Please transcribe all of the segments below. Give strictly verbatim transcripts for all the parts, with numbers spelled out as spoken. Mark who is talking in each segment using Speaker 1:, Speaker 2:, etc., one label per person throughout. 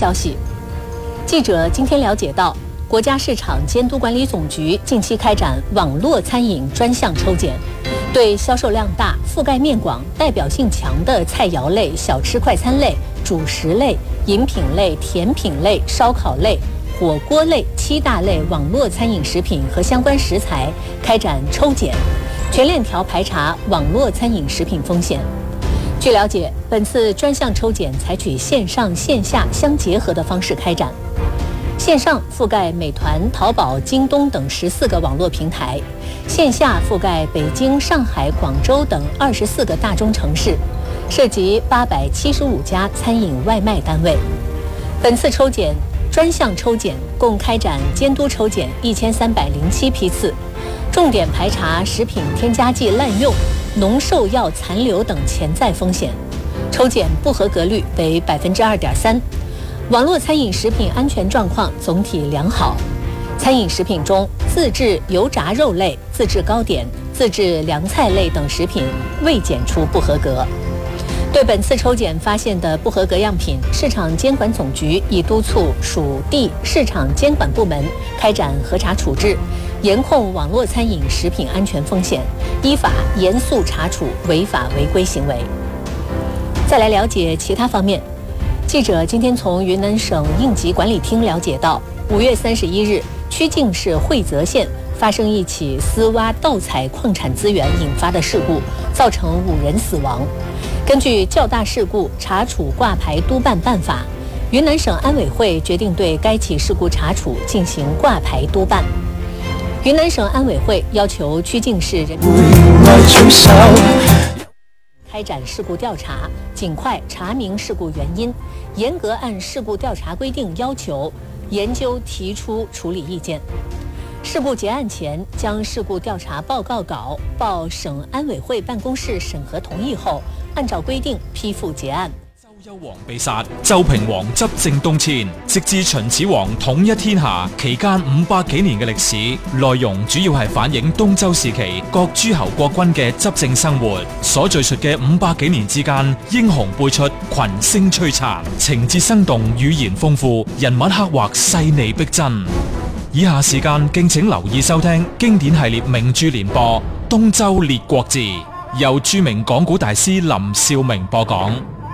Speaker 1: 消息，记者今天了解到，国家市场监督管理总局近期开展网络餐饮专项抽检，对销售量大、覆盖面广、代表性强的菜肴类、小吃快餐类、主食类、饮品类、甜品类、烧烤类、火锅类七大类网络餐饮食品和相关食材开展抽检，全链条排查网络餐饮食品风险。据了解，本次专项抽检采取线上线下相结合的方式开展。线上覆盖美团、淘宝、京东等十四个网络平台，线下覆盖北京、上海、广州等二十四个大中城市，涉及八百七十五家餐饮外卖单位。本次抽检专项抽检共开展监督抽检一千三百零七批次，重点排查食品添加剂滥用、农兽药残留等潜在风险，抽检不合格率为百分之二点三。网络餐饮食品安全状况总体良好。餐饮食品中，自制油炸肉类、自制糕点、自制凉菜类等食品未检出不合格。对本次抽检发现的不合格样品，市场监管总局已督促属地市场监管部门开展核查处置，严控网络餐饮食品安全风险，依法严肃查处违法违规行为。再来了解其他方面。记者今天从云南省应急管理厅了解到，五月三十一日，曲靖市惠泽县发生一起私挖盗采矿产资源引发的事故，造成五人死亡。根据较大事故查处挂牌督办办法，云南省安委会决定对该起事故查处进行挂牌督办。云南省安委会要求曲靖市人开展事故调查，尽快查明事故原因，严格按事故调查规定要求研究提出处理意见。事故结案前，将事故调查报告稿报省安委会办公室审核同意後，按照規定批复結案。
Speaker 2: 周幽王被殺，周平王執政東遷，直至秦始皇統一天下期間五百幾年嘅歷史，內容主要係反映東周時期各諸侯國君嘅執政生活。所敘述嘅五百幾年之間，英雄輩出，群星璀璨，情節生動，語言豐富，人物刻畫細膩逼真。以下時間敬請留意收聽經典系列名著連播《東周列國志》，由著名講古大師林兆明播講。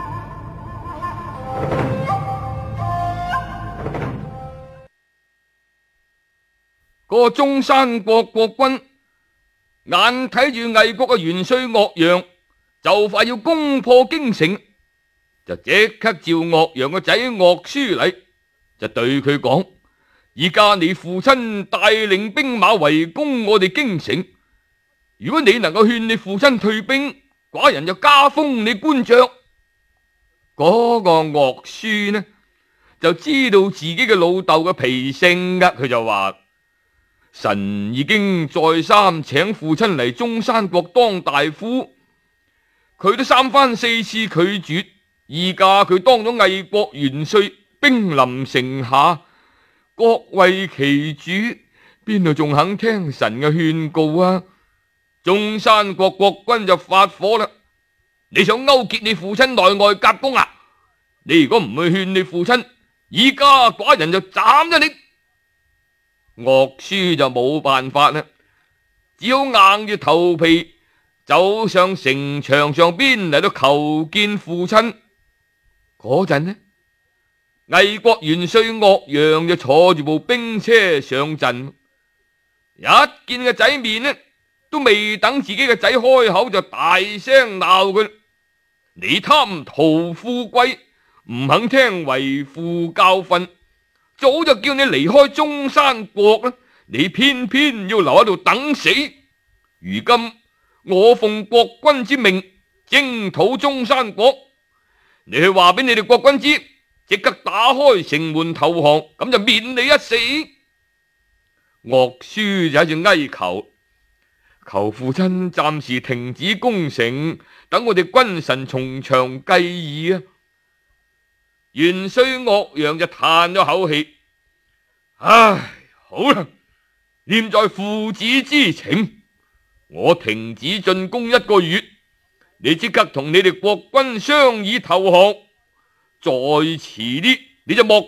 Speaker 3: 個中山國國君眼睇住魏國嘅元帥岳陽就快要攻破京城，就即刻召岳陽個仔岳書嚟，就對佢講：而家你父親帶領兵馬圍攻我哋京城，如果你能夠勸你父親退兵，寡人就加封你官爵。嗰、那個岳書呢就知道自己嘅老豆嘅脾性噶，佢就話：臣已經再三請父親嚟中山國當大夫，佢都三番四次拒絕，而家佢當咗魏國元帥，兵臨城下，國為其主，邊度仲肯聽臣嘅勸告啊？中山國國君就發火啦：你想勾結你父親內外夾攻啊？你如果唔去勸你父親，而家寡人就斬咗你。岳書就冇辦法啦，只好硬住頭皮走上城牆上邊嚟到求見父親。嗰陣呢，魏國元帥岳陽就坐住部兵車上陣，一見個仔面呢，都未等自己嘅仔開口就大聲鬧佢：你貪圖富貴，唔肯聽為父教訓，早就叫你離開中山國啦，你偏偏要留喺度等死。如今我奉國君之命征討中山國，你去話俾你哋國君知，即刻打開城門投降，咁就免你一死。岳書就喺度哀求，求父親暫時停止攻城，等我哋君臣從長計議啊！元帥岳陽就嘆咗口氣：唉，好啦，念在父子之情，我停止進攻一個月，你即刻同你哋國君商議投降，再遲啲你就莫